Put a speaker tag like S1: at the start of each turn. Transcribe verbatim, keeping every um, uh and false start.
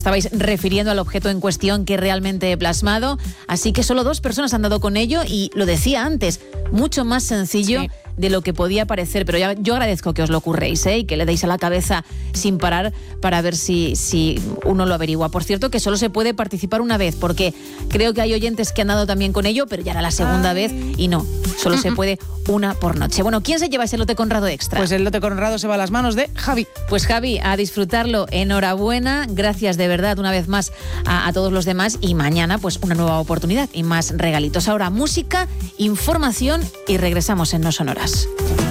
S1: estabais refiriendo al objeto en cuestión que realmente he plasmado, así que solo dos personas han dado con ello y lo decía antes, mucho más sencillo. Sí. De lo que podía parecer, pero ya, yo agradezco que os lo curréis, ¿eh? Y que le deis a la cabeza sin parar para ver si, si uno lo averigua. Por cierto, que solo se puede participar una vez, porque creo que hay oyentes que han dado también con ello, pero ya era la segunda Ay. vez y no, solo se puede una por noche. Bueno, ¿quién se lleva ese lote Conrado Extra?
S2: Pues el lote Conrado se va a las manos de Javi.
S1: Pues Javi, a disfrutarlo, enhorabuena, gracias de verdad una vez más a, a todos los demás y mañana pues una nueva oportunidad y más regalitos. Ahora música, información y regresamos en No Sonoras.